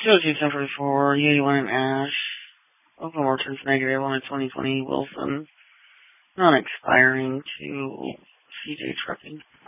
202 1044, U81 in Ash. Oklahoma returns negative on a 2020 Wilson. Non-expiring to CJ Trucking.